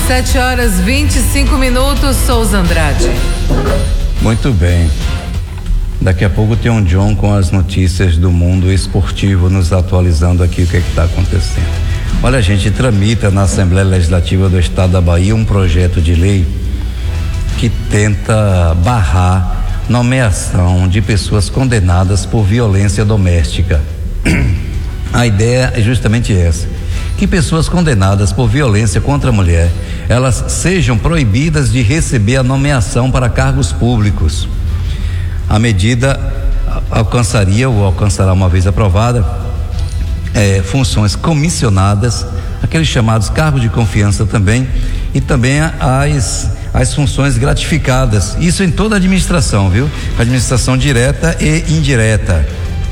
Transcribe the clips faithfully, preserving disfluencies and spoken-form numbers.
sete horas e vinte e cinco minutos, Souza Andrade. Muito bem. Daqui a pouco tem um John com as notícias do mundo esportivo, nos atualizando aqui o que é que está acontecendo. Olha, a gente tramita na Assembleia Legislativa do Estado da Bahia um projeto de lei que tenta barrar nomeação de pessoas condenadas por violência doméstica. A ideia é justamente essa, que pessoas condenadas por violência contra a mulher, elas sejam proibidas de receber a nomeação para cargos públicos. A medida alcançaria ou alcançará, uma vez aprovada, é, funções comissionadas, aqueles chamados cargos de confiança também, e também as, as funções gratificadas, isso em toda a administração, viu? Administração direta e indireta.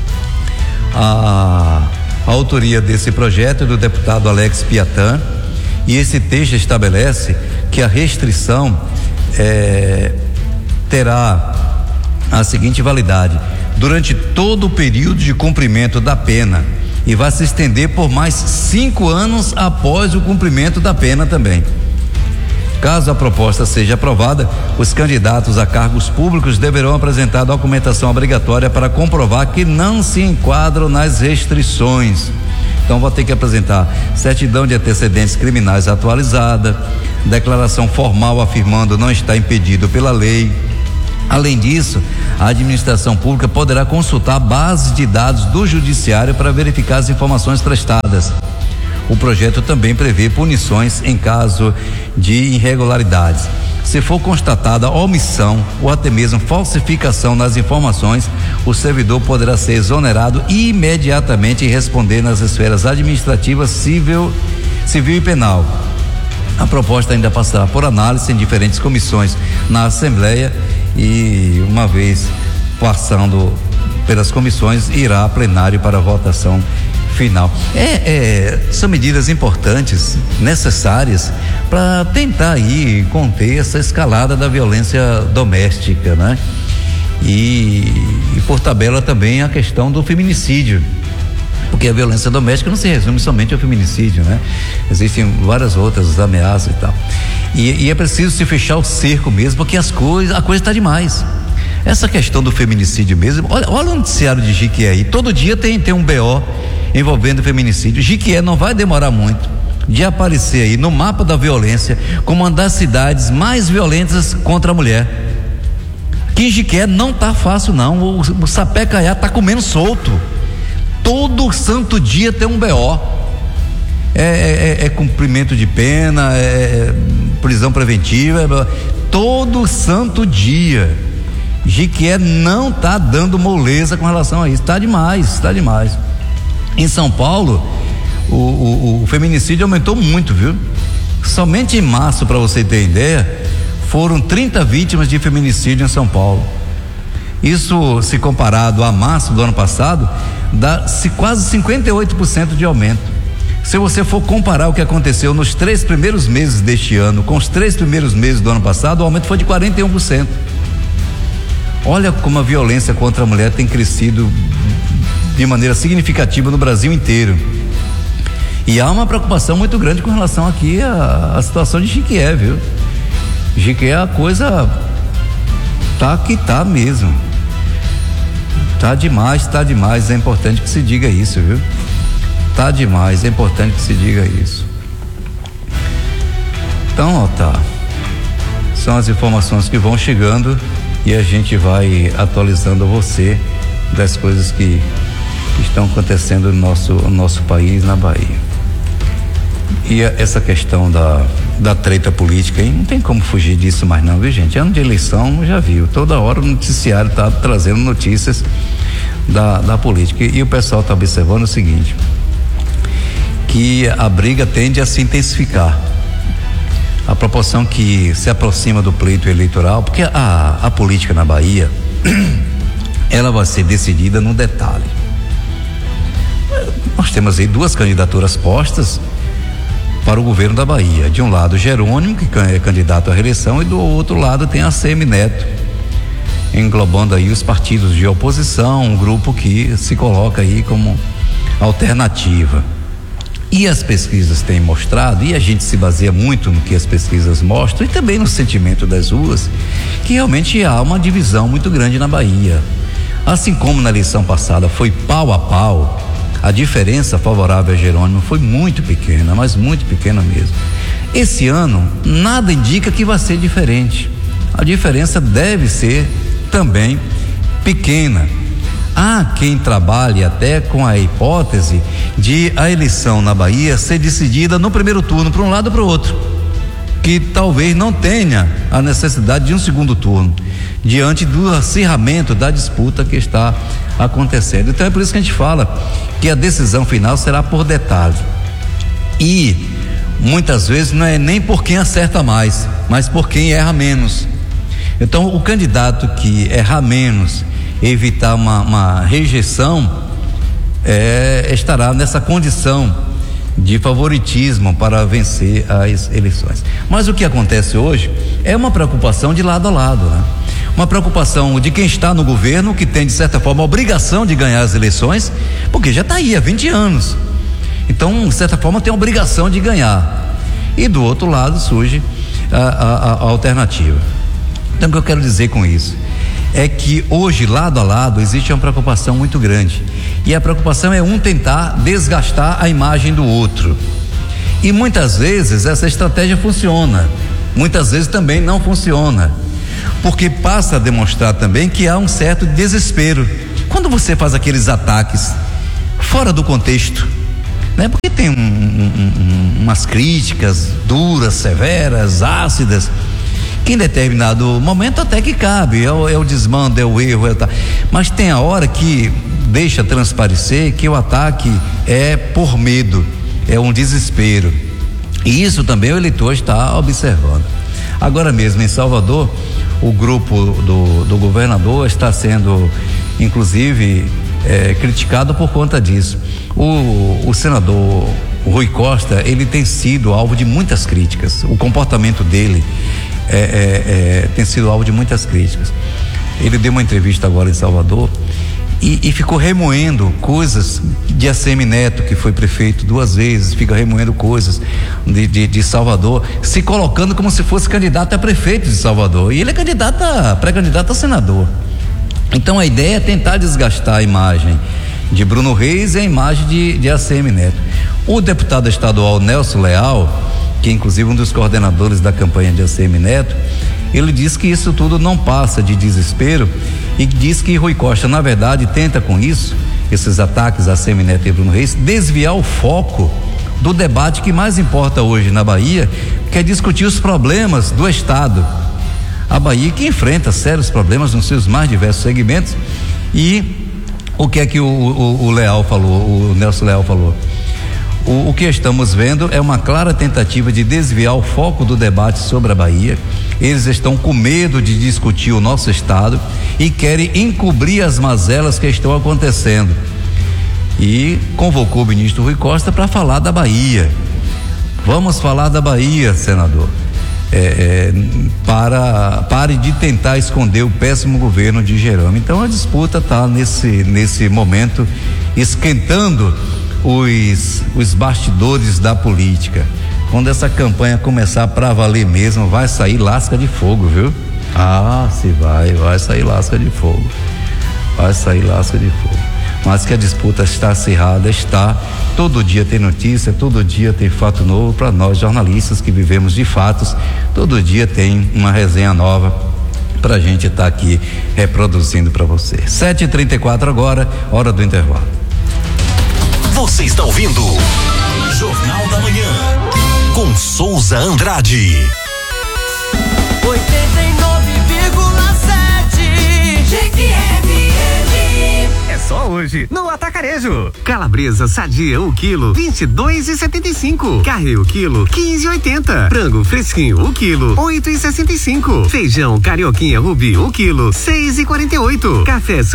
A, a autoria desse projeto é do deputado Alex Piatan, e esse texto estabelece que a restrição é, terá a seguinte validade: durante todo o período de cumprimento da pena, e vai se estender por mais cinco anos após o cumprimento da pena também. Caso a proposta seja aprovada, os candidatos a cargos públicos deverão apresentar documentação obrigatória para comprovar que não se enquadram nas restrições. Então vão ter que apresentar certidão de antecedentes criminais atualizada, declaração formal afirmando não estar impedido pela lei. Além disso, a administração pública poderá consultar bases de dados do judiciário para verificar as informações prestadas. O projeto também prevê punições em caso de irregularidades. Se for constatada omissão ou até mesmo falsificação nas informações, o servidor poderá ser exonerado imediatamente e responder nas esferas administrativa, civil, civil e penal. A proposta ainda passará por análise em diferentes comissões na Assembleia e, uma vez passando pelas comissões, irá a plenário para votação final. É, é, são medidas importantes, necessárias, para tentar aí conter essa escalada da violência doméstica, né? E, e por tabela também a questão do feminicídio, porque a violência doméstica não se resume somente ao feminicídio, né? Existem várias outras ameaças e tal. E, e é preciso se fechar o cerco mesmo, porque as coisas, a coisa está demais. Essa questão do feminicídio mesmo, olha, olha o noticiário de Jiquié aí, todo dia tem, tem um B O envolvendo feminicídio. Jiquié não vai demorar muito de aparecer aí no mapa da violência como uma das cidades mais violentas contra a mulher. Aqui em Jiquié não tá fácil não, o, o sapé caiá tá comendo solto, todo santo dia tem um B O. É, é, é cumprimento de pena, é prisão preventiva, é, todo santo dia. Jiquié não tá dando moleza com relação a isso, tá demais, tá demais. Em São Paulo, o, o, o feminicídio aumentou muito, viu? Somente em março, para você ter ideia, foram trinta vítimas de feminicídio em São Paulo. Isso, se comparado a março do ano passado, dá -se quase cinquenta e oito por cento de aumento. Se você for comparar o que aconteceu nos três primeiros meses deste ano com os três primeiros meses do ano passado, o aumento foi de quarenta e um por cento. Olha como a violência contra a mulher tem crescido de maneira significativa no Brasil inteiro. E há uma preocupação muito grande com relação aqui à, à situação de Jiquié, viu? Jiquié, a coisa tá que tá mesmo. Tá demais, tá demais. É importante que se diga isso, viu? Tá demais, é importante que se diga isso. Então, ó, tá. São as informações que vão chegando e a gente vai atualizando você das coisas que, que estão acontecendo no nosso, no nosso país, na Bahia. E a, essa questão da, da treta política aí, não tem como fugir disso mais não, viu, gente? Ano de eleição, já viu, toda hora o noticiário tá trazendo notícias da, da política, e, e o pessoal tá observando o seguinte, que a briga tende a se intensificar. A proporção que se aproxima do pleito eleitoral, porque a, a política na Bahia, ela vai ser decidida no detalhe. Nós temos aí duas candidaturas postas para o governo da Bahia. De um lado, Jerônimo, que é candidato à reeleição, e do outro lado tem a ACM Neto, englobando aí os partidos de oposição, um grupo que se coloca aí como alternativa. E as pesquisas têm mostrado, e a gente se baseia muito no que as pesquisas mostram e também no sentimento das ruas, que realmente há uma divisão muito grande na Bahia. Assim como na eleição passada foi pau a pau, a diferença favorável a Jerônimo foi muito pequena, mas muito pequena mesmo. Esse ano, nada indica que vai ser diferente. A diferença deve ser também pequena. Há quem trabalhe até com a hipótese de a eleição na Bahia ser decidida no primeiro turno, para um lado ou para o outro, que talvez não tenha a necessidade de um segundo turno, diante do acirramento da disputa que está acontecendo. Então é por isso que a gente fala que a decisão final será por detalhe. E muitas vezes não é nem por quem acerta mais, mas por quem erra menos. Então o candidato que errar menos, evitar uma, uma rejeição, é, estará nessa condição de favoritismo para vencer as eleições. Mas o que acontece hoje é uma preocupação de lado a lado, né? Uma preocupação de quem está no governo, que tem de certa forma a obrigação de ganhar as eleições, porque já está aí há vinte anos. Então, de certa forma, tem a obrigação de ganhar. E do outro lado surge a, a, a alternativa. Então, o que eu quero dizer com isso é que hoje, lado a lado, existe uma preocupação muito grande. E a preocupação é um tentar desgastar a imagem do outro. E muitas vezes essa estratégia funciona, muitas vezes também não funciona, porque passa a demonstrar também que há um certo desespero quando você faz aqueles ataques fora do contexto, né? Porque tem um, um, umas críticas duras, severas, ácidas, que em determinado momento até que cabe, é o, é o desmando, é o erro, é o, mas tem a hora que deixa transparecer que o ataque é por medo, é um desespero, e isso também o eleitor está observando. Agora mesmo em Salvador, o grupo do, do governador está sendo inclusive é, criticado por conta disso. O, o senador Rui Costa, ele tem sido alvo de muitas críticas, o comportamento dele É, é, é, tem sido alvo de muitas críticas. Ele deu uma entrevista agora em Salvador e, e ficou remoendo coisas de A C M Neto, que foi prefeito duas vezes, fica remoendo coisas de, de, de Salvador, se colocando como se fosse candidato a prefeito de Salvador, e ele é candidato a, pré-candidato a senador. Então a ideia é tentar desgastar a imagem de Bruno Reis e a imagem de, de A C M Neto. O deputado estadual Nelson Leal, que é inclusive um dos coordenadores da campanha de A C M Neto, ele diz que isso tudo não passa de desespero e diz que Rui Costa, na verdade, tenta com isso, esses ataques a A C M Neto e Bruno Reis, desviar o foco do debate que mais importa hoje na Bahia, que é discutir os problemas do Estado. A Bahia que enfrenta sérios problemas nos seus mais diversos segmentos. E o que é que o, o, o Leal falou, o Nelson Leal falou? O, o que estamos vendo é uma clara tentativa de desviar o foco do debate sobre a Bahia. Eles estão com medo de discutir o nosso estado e querem encobrir as mazelas que estão acontecendo. E convocou o ministro Rui Costa para falar da Bahia. Vamos falar da Bahia, senador. É, é, para, pare de tentar esconder o péssimo governo de Jerônimo. Então a disputa está nesse, nesse momento esquentando Os, os bastidores da política. Quando essa campanha começar para valer mesmo, vai sair lasca de fogo, viu? Ah, se vai, vai sair lasca de fogo. Vai sair lasca de fogo. Mas que a disputa está acirrada, está. Todo dia tem notícia, todo dia tem fato novo para nós jornalistas que vivemos de fatos. Todo dia tem uma resenha nova para a gente estar tá aqui reproduzindo para você. sete e trinta e quatro agora, hora do intervalo. Você está ouvindo Jornal da Manhã com Souza Andrade. oitenta e nove vírgula sete G F M. É só hoje no Atacarejo. Calabresa sadia o quilo vinte e dois e setenta e cinco. Carne o quilo quinze e oitenta. Frango fresquinho o quilo oito e sessenta e cinco. Feijão carioquinha rubi o quilo seis e quarenta e oito. Café